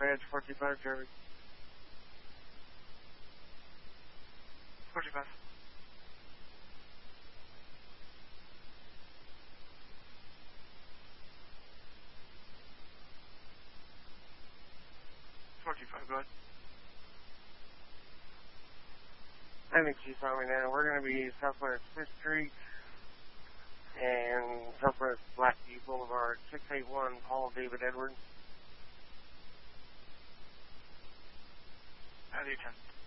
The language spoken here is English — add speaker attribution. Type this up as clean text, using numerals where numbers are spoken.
Speaker 1: Badge 425, Jeremy.
Speaker 2: 45. 45, go ahead.
Speaker 1: I think she's on me now. We're going to be southwest 5th Street and southwest Blackview Boulevard, 681 Paul David Edwards.
Speaker 2: How do you 10?